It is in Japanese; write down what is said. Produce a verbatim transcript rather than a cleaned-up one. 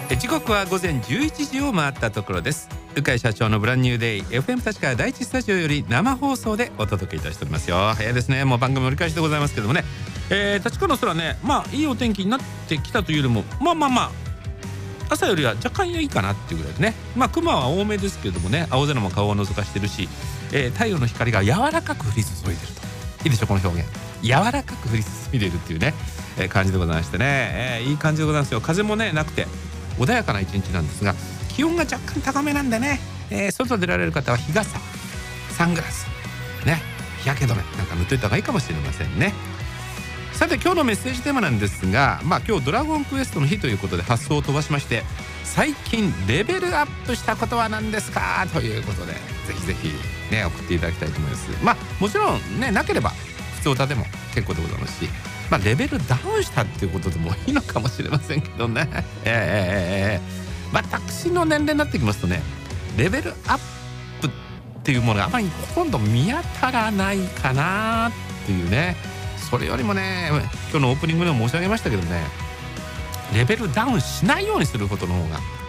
時刻は午前じゅういちじを回ったところです。鵜飼社長のブランニューデイ エフエム 立川第一スタジオより生放送でお届けいたしておりますよ。早いですね。もう番組折り返しでございますけどもね、えー、立川の空ね、まあいいお天気になってきたというよりも、まあまあまあ朝よりは若干いいかなっていうぐらいでね、まあ雲は多めですけれどもね、青空も顔を覗かしてるし、えー、太陽の光が柔らかく降り注いでると、いいでしょこの表現、柔らかく降り注いでるっていうね、えー、感じでございましてね、えー、いい感じでございますよ。風もねなくて穏やかな一日なんですが、気温が若干高めなんでね、えー、外出られる方は日傘、サングラスね、日焼け止めなんか塗っといた方がいいかもしれませんね。さて今日のメッセージテーマなんですが、まあ今日ドラゴンクエストの日ということで発想を飛ばしまして、最近レベルアップしたことは何ですかということで、ぜひぜひね送っていただきたいと思います。まあもちろんねなければ普通歌でも結構でございますし、まあレベルダウンしたっていうことでもいいのかもしれませんけどね。えー、えー、えー、私の年齢になってきますとね、レベルアップっていうものがあまりほとんど見当たらないかなっていうね。それよりもね、今日のオープニングでも申し上げましたけどね、レベルダウンしないようにすることの方が